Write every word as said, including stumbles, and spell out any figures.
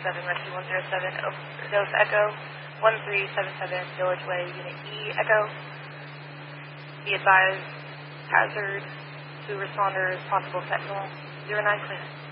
seven, Rescue one zero seven, Overdose Echo, one three seven seven, Village Way, Unit E, Echo. Be advised, hazard to responders, possible fentanyl, zero nine clear.